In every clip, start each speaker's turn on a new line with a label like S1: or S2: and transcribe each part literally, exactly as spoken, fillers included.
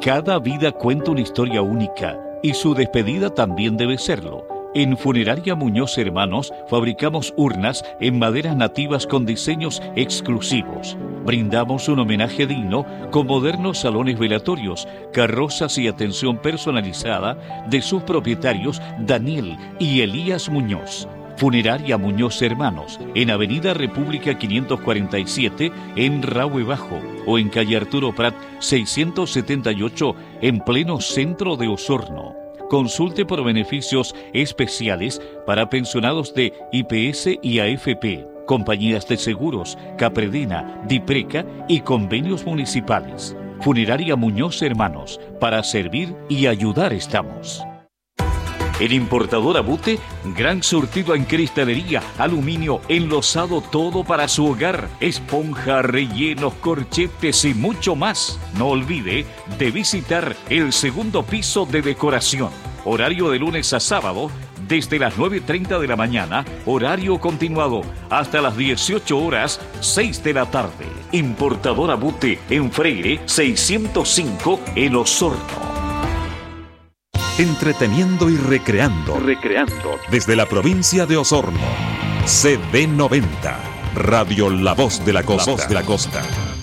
S1: Cada vida cuenta una historia única y su despedida también debe serlo. En Funeraria Muñoz Hermanos fabricamos urnas en maderas nativas con diseños exclusivos. Brindamos un homenaje digno con modernos salones velatorios, carrozas y atención personalizada de sus propietarios Daniel y Elías Muñoz. Funeraria Muñoz Hermanos, en Avenida República quinientos cuarenta y siete, en Rahue Bajo, o en calle Arturo Prat seiscientos setenta y ocho, en pleno centro de Osorno. Consulte por beneficios especiales para pensionados de I P S y A F P, compañías de seguros, Capredena, Dipreca y convenios municipales. Funeraria Muñoz Hermanos, para servir y ayudar estamos. El importador Abute, gran surtido en cristalería, aluminio, enlosado, todo para su hogar, esponja, rellenos, corchetes y mucho más. No olvide de visitar el segundo piso de decoración. Horario de lunes a sábado, desde las nueve y treinta de la mañana, horario continuado, hasta las dieciocho horas, seis de la tarde. Importador Abute, en Freire, seiscientos cinco, en Osorno.
S2: Entreteniendo y recreando.
S1: Recreando.
S2: Desde la provincia de Osorno. C D noventa. Radio La Voz de la Costa. La Voz de la Costa.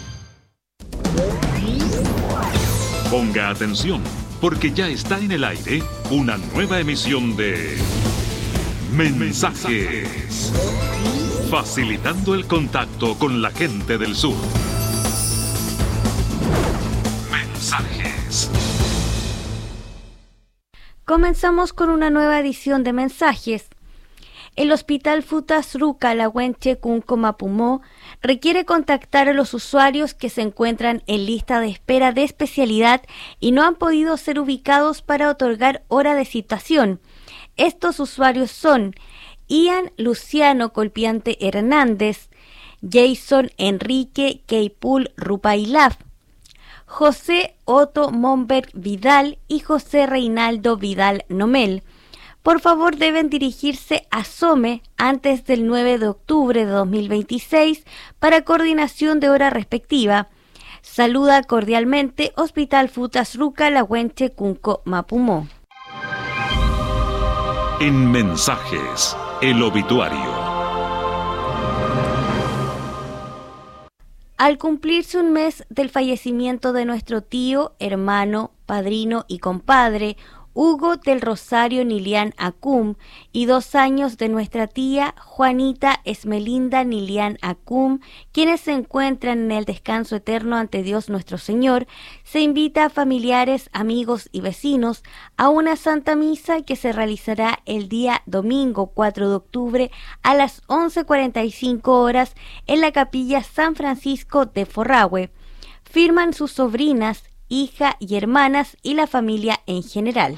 S3: Ponga atención, porque ya está en el aire una nueva emisión de Mensajes. Facilitando el contacto con la gente del sur. Mensajes.
S4: Comenzamos con una nueva edición de Mensajes. El Hospital Futasruca Lahuenche Cunco Mapumó requiere contactar a los usuarios que se encuentran en lista de espera de especialidad y no han podido ser ubicados para otorgar hora de citación. Estos usuarios son Ian Luciano Colpiante Hernández, Jason Enrique Keipul Rupailaf, José Otto Momberg Vidal y José Reinaldo Vidal Nomel. Por favor, deben dirigirse a SOME antes del nueve de octubre de dos mil veintiséis para coordinación de hora respectiva. Saluda cordialmente Hospital Futasruca Lahuenche Cunco Mapumó.
S3: En Mensajes, el obituario.
S4: Al cumplirse un mes del fallecimiento de nuestro tío, hermano, padrino y compadre, Hugo del Rosario Nilian Acum, y dos años de nuestra tía Juanita Esmelinda Nilian Acum, quienes se encuentran en el descanso eterno ante Dios nuestro Señor, se invita a familiares, amigos y vecinos a una Santa Misa que se realizará el día domingo cuatro de octubre a las once cuarenta y cinco horas en la Capilla San Francisco de Forrahue. Firman sus sobrinas, hija y hermanas y la familia en general.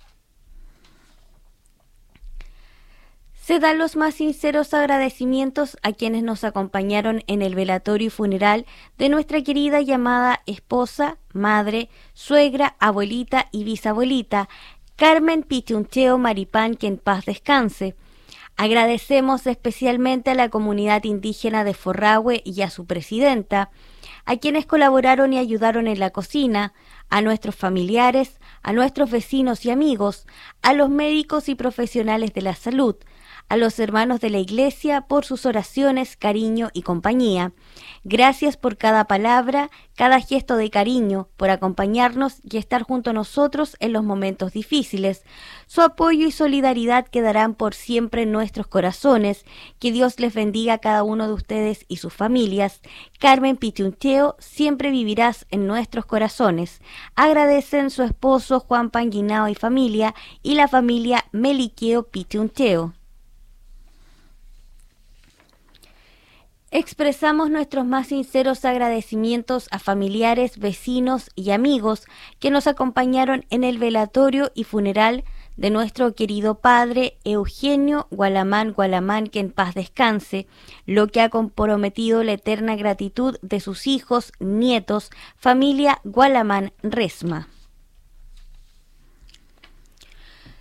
S4: Se dan los más sinceros agradecimientos a quienes nos acompañaron en el velatorio y funeral de nuestra querida y amada esposa, madre, suegra, abuelita y bisabuelita, Carmen Pichuncheo Maripán, que en paz descanse. Agradecemos especialmente a la comunidad indígena de Forrahue y a su presidenta, a quienes colaboraron y ayudaron en la cocina, a nuestros familiares, a nuestros vecinos y amigos, a los médicos y profesionales de la salud, a los hermanos de la Iglesia por sus oraciones, cariño y compañía. Gracias por cada palabra, cada gesto de cariño, por acompañarnos y estar junto a nosotros en los momentos difíciles. Su apoyo y solidaridad quedarán por siempre en nuestros corazones. Que Dios les bendiga a cada uno de ustedes y sus familias. Carmen Pichuncheo, siempre vivirás en nuestros corazones. Agradecen su esposo Juan Panguinao y familia y la familia Meliqueo Pichuncheo. Expresamos nuestros más sinceros agradecimientos a familiares, vecinos y amigos que nos acompañaron en el velatorio y funeral de nuestro querido padre Eugenio Gualamán Gualamán, que en paz descanse, lo que ha comprometido la eterna gratitud de sus hijos, nietos, familia Gualamán Resma.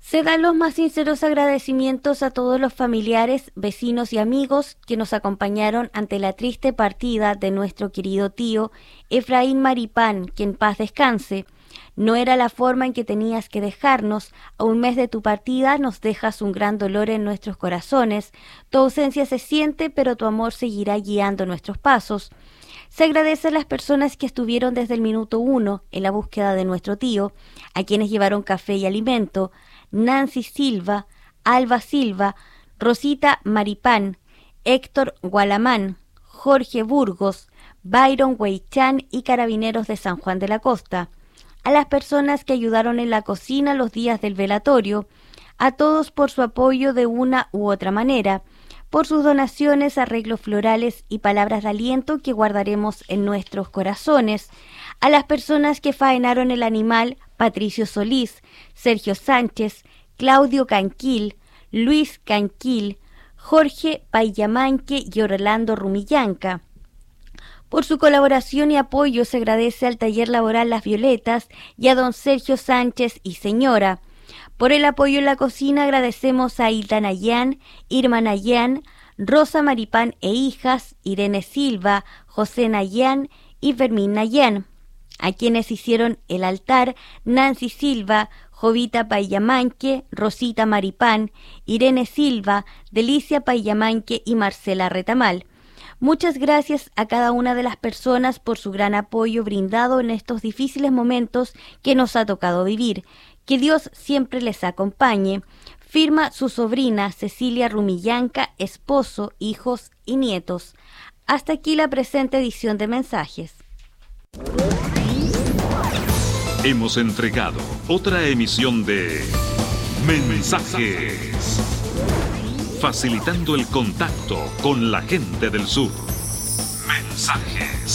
S4: Se dan los más sinceros agradecimientos a todos los familiares, vecinos y amigos que nos acompañaron ante la triste partida de nuestro querido tío Efraín Maripán, que en paz descanse. No era la forma en que tenías que dejarnos. A un mes de tu partida nos dejas un gran dolor en nuestros corazones. Tu ausencia se siente, pero tu amor seguirá guiando nuestros pasos. Se agradece a las personas que estuvieron desde el minuto uno en la búsqueda de nuestro tío, a quienes llevaron café y alimento: Nancy Silva, Alba Silva, Rosita Maripán, Héctor Gualamán, Jorge Burgos, Byron Huaychán y Carabineros de San Juan de la Costa. A las personas que ayudaron en la cocina los días del velatorio, a todos por su apoyo de una u otra manera, por sus donaciones, arreglos florales y palabras de aliento que guardaremos en nuestros corazones, a las personas que faenaron el animal: Patricio Solís, Sergio Sánchez, Claudio Canquil, Luis Canquil, Jorge Payamanque y Orlando Rumillanca. Por su colaboración y apoyo se agradece al Taller Laboral Las Violetas y a don Sergio Sánchez y señora. Por el apoyo en la cocina agradecemos a Hilda Nayán, Irma Nayán, Rosa Maripán e hijas, Irene Silva, José Nayán y Fermín Nayán. A quienes hicieron el altar: Nancy Silva, Jovita Payamanque, Rosita Maripán, Irene Silva, Delicia Payamanque y Marcela Retamal. Muchas gracias a cada una de las personas por su gran apoyo brindado en estos difíciles momentos que nos ha tocado vivir. Que Dios siempre les acompañe. Firma su sobrina Cecilia Rumillanca, esposo, hijos y nietos. Hasta aquí la presente edición de mensajes.
S3: Hemos entregado otra emisión de Mensajes, facilitando el contacto con la gente del sur. Mensajes.